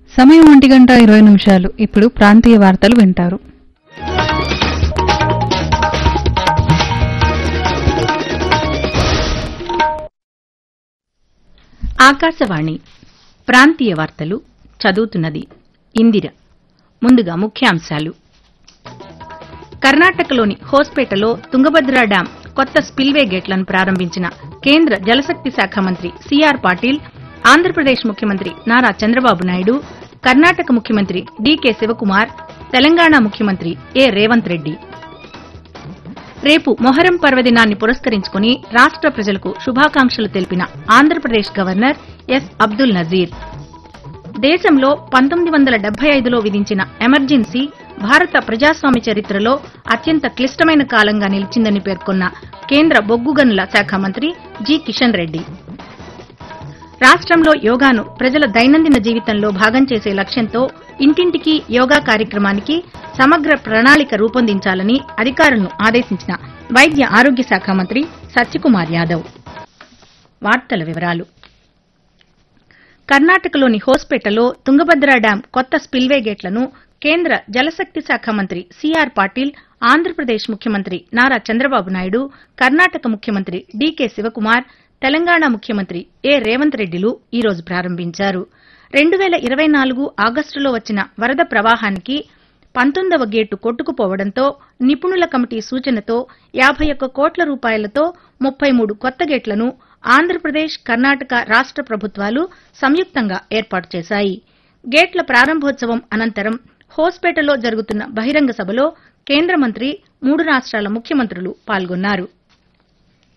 సమయం 1:20. ఇప్పుడు ప్రాంతీయ వార్తలు వింటారు. ఆకాశవాణి ప్రాంతీయ వార్తలు చదువుతున్నది ఇందిర. ముందుగా ముఖ్యాంశాలు. కర్ణాటకలోని హోస్పేటలో తుంగభద్ర డ్యాం కొత్త స్పిల్వే గేట్లను ప్రారంభించిన కేంద్ర జలశక్తి శాఖ మంత్రి సిఆర్ పాటిల్, ఆంధ్రప్రదేశ్ ముఖ్యమంత్రి నారా చంద్రబాబు నాయుడు, కర్ణాటక ముఖ్యమంత్రి డీకే శివకుమార్, తెలంగాణ ముఖ్యమంత్రి ఏ రేవంత్ రెడ్డి. రేపు మొహరం పర్వదినాన్ని పురస్కరించుకుని రాష్ట ప్రజలకు శుభాకాంక్షలు తెలిపిన ఆంధ్రప్రదేశ్ గవర్నర్ ఎస్ అబ్దుల్ నజీర్. దేశంలో 1975లో విధించిన ఎమర్జెన్సీ భారత ప్రజాస్వామ్య చరిత్రలో అత్యంత క్లిష్టమైన కాలంగా నిలిచిందని పేర్కొన్న కేంద్ర బొగ్గు గనుల శాఖ మంత్రి జి కిషన్ రెడ్డి. రాష్టంలో యోగాను ప్రజల దైనందిన జీవితంలో భాగం చేసే లక్ష్యంతో ఇంటింటికి యోగా కార్యక్రమానికి సమగ్ర ప్రణాళిక రూపొందించాలని అధికారులను ఆదేశించిన వైద్య ఆరోగ్య శాఖ మంత్రి సత్యకుమార్ యాదవ్. వార్తల వివరాలు. కర్ణాటకలోని హోస్పేటలో తుంగభద్ర డ్యాం కొత్త స్పిల్వే గేట్లను కేంద్ర జలశక్తి శాఖ మంత్రి సిఆర్ పాటిల్, ఆంధ్రప్రదేశ్ ముఖ్యమంత్రి నారా చంద్రబాబు నాయుడు, కర్ణాటక ముఖ్యమంత్రి డీకే శివకుమార్, తెలంగాణ ముఖ్యమంత్రి ఏ రేవంత్ రెడ్డిలు ఈ రోజు ప్రారంభించారు. 2024 ఆగస్టులో వచ్చిన వరద ప్రవాహానికి 19వ గేటు కొట్టుకుపోవడంతో నిపుణుల కమిటీ సూచనతో 51 కోట్ల రూపాయలతో 33 కొత్త గేట్లను ఆంధ్రప్రదేశ్, కర్ణాటక రాష్ట ప్రభుత్వాలు సంయుక్తంగా ఏర్పాటు చేశాయి. గేట్ల ప్రారంభోత్సవం అనంతరం హోస్పేటలో జరుగుతున్న బహిరంగ సభలో కేంద్ర మంత్రి, 3 రాష్ట్రాల ముఖ్యమంత్రులు పాల్గొన్నారు.